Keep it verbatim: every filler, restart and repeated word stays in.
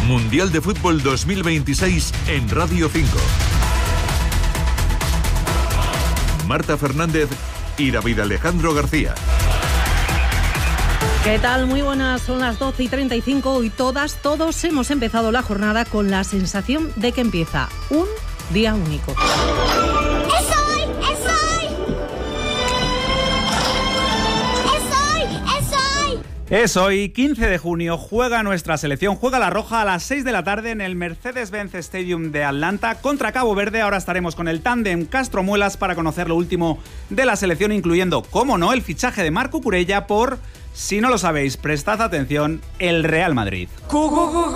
Mundial de Fútbol dos mil veintiséis en Radio cinco. Marta Fernández y David Alejandro García. ¿Qué tal? Muy buenas, son las doce y treinta y cinco y todas, todos hemos empezado la jornada con la sensación de que empieza un día único. ¡Es hoy! ¡Es hoy! ¡Es hoy! ¡Es hoy! Es hoy, quince de junio, juega nuestra selección, juega la Roja a las seis de la tarde en el Mercedes-Benz Stadium de Atlanta contra Cabo Verde. Ahora estaremos con el tándem Castro-Muelas para conocer lo último de la selección, incluyendo, cómo no, el fichaje de Marco Curella por, si no lo sabéis, prestad atención, el Real Madrid. Go, go, go,